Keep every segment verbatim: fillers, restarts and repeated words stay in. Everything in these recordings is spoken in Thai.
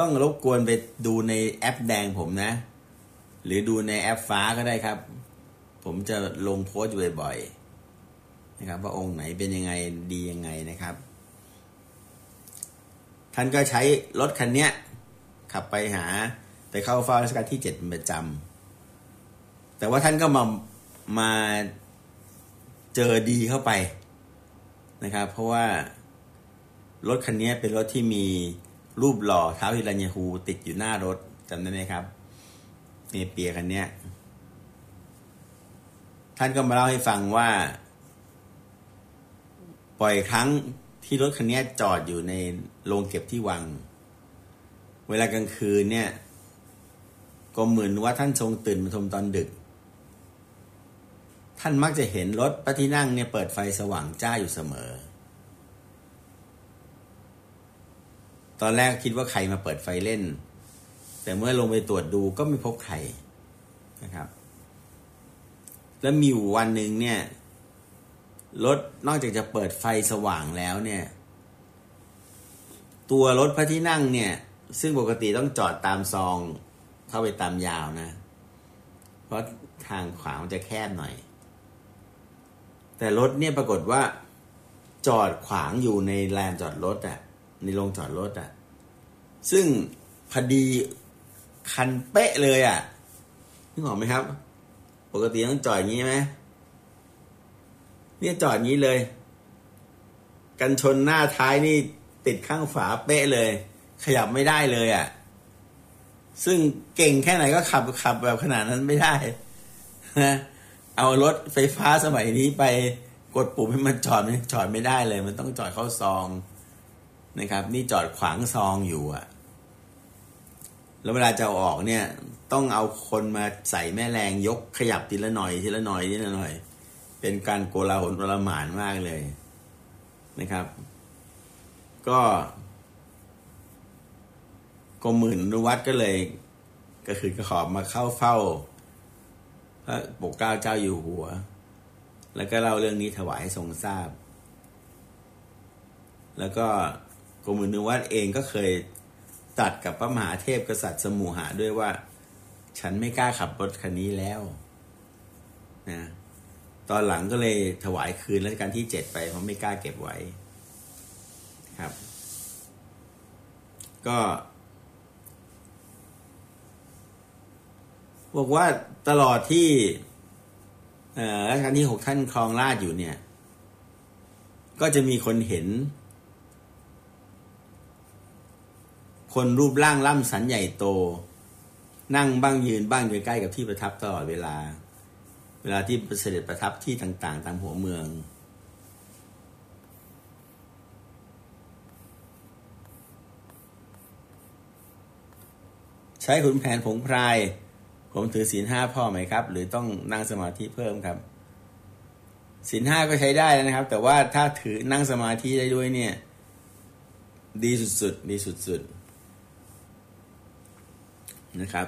ต้องรบกวนไปดูในแอปแดงผมนะหรือดูในแอปฟ้าก็ได้ครับผมจะลงโพสต์อยู่บ่อยๆนะครับว่าองค์ไหนเป็นยังไงดียังไงนะครับท่านก็ใช้รถคันนี้ขับไปหาไปเข้าเฝ้ารัชกาลที่เจ็ดเป็นประจำแต่ว่าท่านก็มามาเจอดีเข้าไปนะครับเพราะว่ารถคันนี้เป็นรถที่มีรูปหล่อท้าวฮิรัญญฮูติดอยู่หน้ารถจำได้ไหมครับเนเปียคันนี้ท่านก็มาเล่าให้ฟังว่าปล่อยครั้งที่รถคันนี้จอดอยู่ในโรงเก็บที่วังเวลากลางคืนเนี่ยก็เหมือนว่าท่านทรงตื่นมาชมตอนดึกท่านมักจะเห็นรถพระที่นั่งเนี่ยเปิดไฟสว่างจ้าอยู่เสมอตอนแรกคิดว่าใครมาเปิดไฟเล่นแต่เมื่อลงไปตรวจดูก็ไม่พบใครนะครับแล้วมีอยู่วันหนึ่งเนี่ยรถนอกจากจะเปิดไฟสว่างแล้วเนี่ยตัวรถพระที่นั่งเนี่ยซึ่งปกติต้องจอดตามซองเข้าไปตามยาวนะเพราะทางขวามันจะแคบหน่อยแต่รถเนี่ยปรากฏว่าจอดขวางอยู่ในลานจอดรถอ่ะในโรงจอดรถอ่ะซึ่งพอดีคันเป๊ะเลยอ่ะนึกออกไหมครับปกติต้องจอดอย่างนี้ไหมเนี่ยจอดอย่างนี้เลยกันชนหน้าท้ายนี่ติดข้างฝาเป๊ะเลยขยับไม่ได้เลยอ่ะซึ่งเก่งแค่ไหนก็ขับขับแบบขนาดนั้นไม่ได้นะเอารถไฟฟ้าสมัยนี้ไปกดปุ่มให้มันจอดมันจอดไม่ได้เลยมันต้องจอดเข้าซองนะครับนี่จอดขวางซองอยู่อ่ะแล้วเวลาจะเอาออกเนี่ยต้องเอาคนมาใส่แม่แรงยกขยับทีละหน่อยทีละหน่อยทีละหน่อยเป็นการโกลาหลโอลหม่านมากเลยนะครับก็กรมหมื่นอนุวัตรก็เลยก็คือกระขอบมาเข้าเฝ้าพระปกเกล้าเจ้าอยู่หัวแล้วก็เล่าเรื่องนี้ถวายให้ทรงทราบแล้วก็กรมหมื่นอนุวัตรเองก็เคยตัดกับพระมหาเทพกษัตริย์สมุหะด้วยว่าฉันไม่กล้าขับรถคันนี้แล้วนะตอนหลังก็เลยถวายคืนรัชกาลที่เจ็ดไปเพราะไม่กล้าเก็บไว้ครับก็บอกว่าตลอดที่รัชกาลที่หกท่านครองราชย์อยู่เนี่ยก็จะมีคนเห็นคนรูปร่างล่ำสันใหญ่โตนั่งบ้างยืนบ้างอยู่ใกล้กับที่ประทับตลอดเวลาเวลาที่เสด็จประทับที่ต่างๆตามหัวเมืองใช้ขุนแผนผงพรายผมถือศีลห้าพ่อไหมครับหรือต้องนั่งสมาธิเพิ่มครับศีลห้าก็ใช้ได้นะครับแต่ว่าถ้าถือนั่งสมาธิได้ด้วยเนี่ยดีสุดๆดีสุดๆนะครับ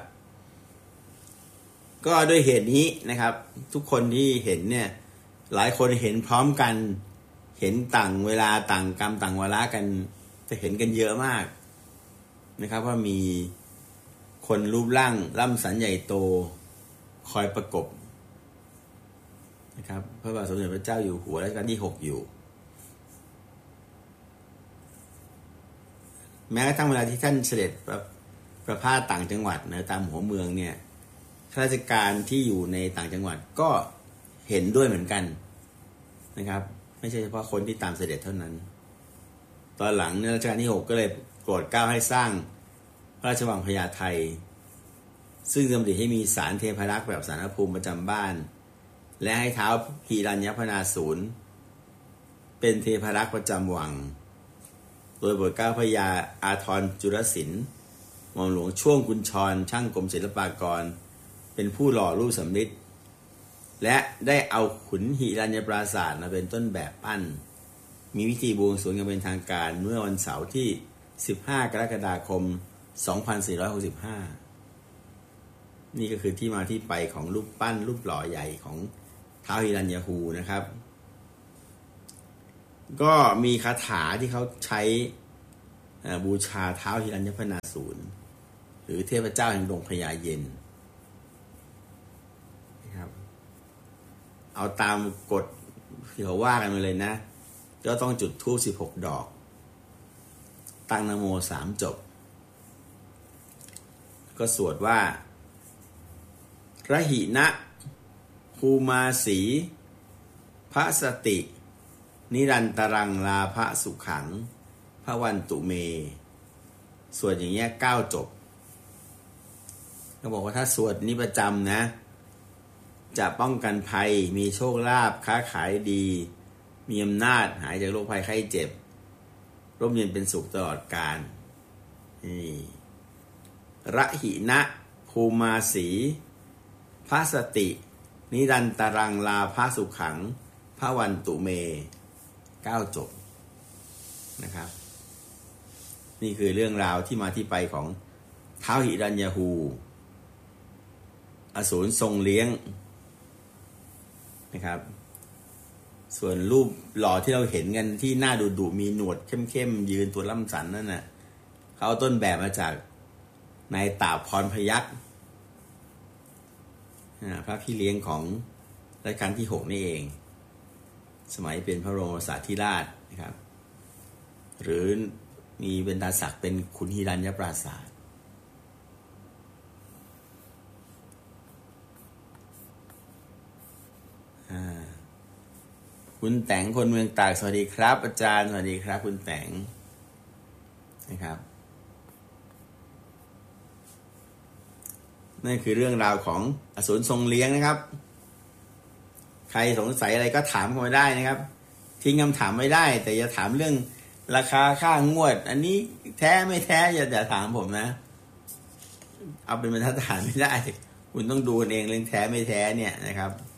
ก็ด้วยเหตุนี้นะครับทุกคนที่เห็นเนี่ยหลายคนเห็นพร้อมกันเห็นต่างเวลาต่างกรรมต่างวาระกันจะเห็นกันเยอะมากนะครับว่ามีคนรูปร่างล่ำสันใหญ่โตคอยประกบนะครับพระบาทสมเด็จพระเจ้าอยู่หัวรัชกาลที่หกอยู่แม้กระทั่งเวลาที่ท่านเสด็จประประพาสต่างจังหวัดนะตามหัวเมืองเนี่ยข้าราชการที่อยู่ในต่างจังหวัดก็เห็นด้วยเหมือนกันนะครับไม่ใช่เฉพาะคนที่ตามเสด็จเท่านั้นตอนหลังรัชกาลที่หกก็เลยโปรดเกล้าให้สร้างพระราชวังพญาไทซึ่งดำริให้มีศาลเทพารักษ์แบบศาลภูมิประจำบ้านและให้ท้าวหิรัญญพนาศูนย์เป็นเทพารักษ์ประจำวังโดยโปรดเกล้าพระยาอาทรจุลศิลป์หม่อมหลวงช่วงกุญชรช่างกรมศิลปากรเป็นผู้หล่อรูปสำริดและได้เอาขุนหิรัญญปราสาทมาเป็นต้นแบบปั้นมีวิธีบวงสรวงอย่างเป็นทางการเมื่อวันเสาร์ที่สิบห้ากรกฎาคมสองพันสี่ร้อยหกสิบห้านี่ก็คือที่มาที่ไปของรูปปั้นรูปหล่อใหญ่ของท้าวหิรัญญฮูนะครับก็มีคาถาที่เขาใช้บูชาเท้าหิรัญญพนาศูนย์หรือเทพเจ้าแห่งดงพญาเย็นนะครับเอาตามกฎที่เขาว่ากันมาเลยนะก็ต้องจุดธูปสิบหกดอกตั้งนะโมสามจบก็สวดว่าระหินะภูมาสีพระสตินิรันตรังลาภสุขังพระวันตุเมสวดอย่างเงี้ยเก้าจบเขาบอกว่าถ้าสวดนี้ประจำนะจะป้องกันภัยมีโชคลาภค้าขายดีมีอำนาจหายจากโรคภัยไข้เจ็บร่มเย็นเป็นสุขตลอดกาลนี่ระหินะภูมาสีพระสตินิรันตรังลาภสุขังพระวันตุเมเก้าจบนะครับนี่คือเรื่องราวที่มาที่ไปของท้าวหิรัญญหูอสูรทรงเลี้ยงนะครับส่วนรูปหล่อที่เราเห็นกันที่หน้าดุดุมีหนวดเข้มๆยืนตัวล่ำสันนั่นน่ะเขาเอาต้นแบบมาจากนายตาพรพยัคฆ์พระพี่เลี้ยงของรัชกาลที่หกนี่เองสมัยเป็นพระบรมศาธิราชนะครับหรือมีบรรดาศักดิ์เป็นขุนหิรัญญปราสาทคุณแต่งคนเมืองตากสวัสดีครับอาจารย์สวัสดีครับคุณแต่งนะครับนั่นคือเรื่องราวของอสูรทรงเลี้ยงนะครับใครสงสัยอะไรก็ถามเข้ามาได้นะครับทิ้งคำถามไม่ได้แต่อย่าถามเรื่องราคาค่างวดอันนี้แท้ไม่แท้อย่าอย่าถามผมนะเอาเป็นบรรทัดฐานไม่ได้คุณต้องดูเองเรื่องแท้ไม่แท้เนี่ยนะครับ